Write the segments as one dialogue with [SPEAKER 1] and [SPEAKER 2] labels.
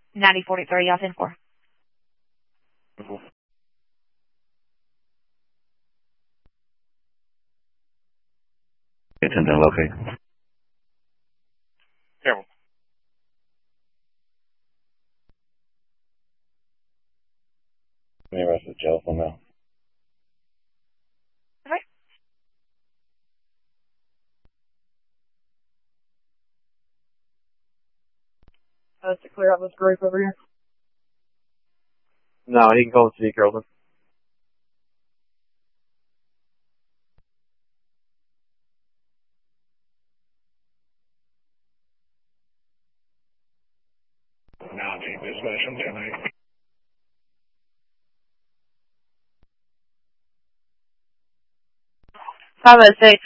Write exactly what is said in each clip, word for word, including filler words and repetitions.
[SPEAKER 1] ninety forty-three, y'all ten four.
[SPEAKER 2] Attention to locate.
[SPEAKER 3] Careful.
[SPEAKER 2] May arrest the telephone now.
[SPEAKER 1] Okay.
[SPEAKER 4] Uh, to clear out this group over here.
[SPEAKER 3] No, he can call the city, Carlton.
[SPEAKER 2] Now take this version tonight.
[SPEAKER 1] five oh six.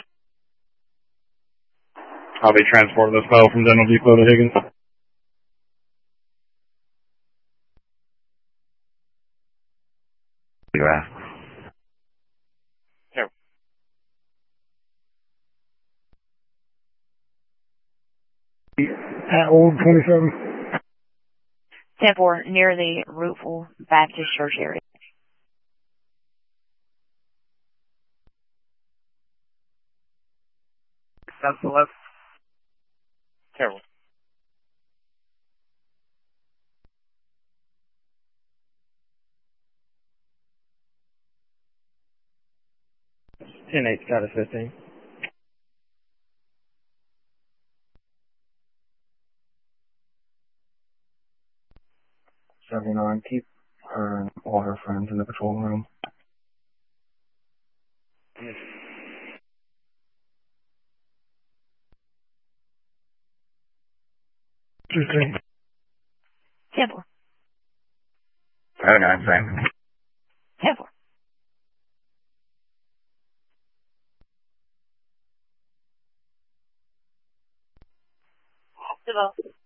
[SPEAKER 3] I'll be transporting this call from Dental Depot to Higgins.
[SPEAKER 2] You're asked.
[SPEAKER 3] Careful.
[SPEAKER 4] At Old twenty-seven.
[SPEAKER 1] ten four, near the Rootful Baptist Church area.
[SPEAKER 4] That's the left.
[SPEAKER 3] Careful.
[SPEAKER 4] ten eight status fifteen. seventy-nine, keep her and all her friends in the patrol room. fifteen.
[SPEAKER 1] ten four.
[SPEAKER 2] Oh, no, same.
[SPEAKER 1] ten four. Develop.